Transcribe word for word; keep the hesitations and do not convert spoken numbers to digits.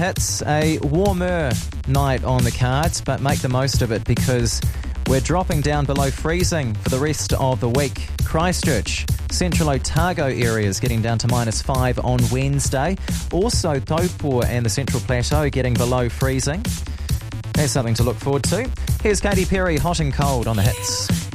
hits, a warmer night on the cards, but make the most of it because we're dropping down below freezing for the rest of the week. Christchurch, Central Otago areas getting down to minus five on Wednesday. Also, Taupo and the Central Plateau getting below freezing. There's something to look forward to. Here's Katy Perry, Hot and Cold on the hits.